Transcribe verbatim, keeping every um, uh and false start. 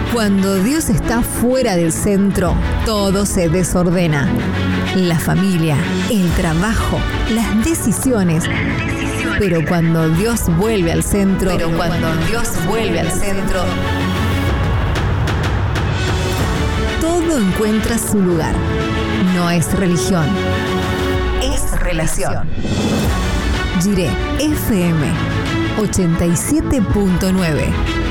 Cuando Dios está fuera del centro, todo se desordena. La familia, el trabajo, las decisiones. Pero cuando Dios vuelve al centro, pero cuando Dios vuelve al centro, todo encuentra su lugar. No es religión, es relación. Jiré F M ochenta y siete punto nueve.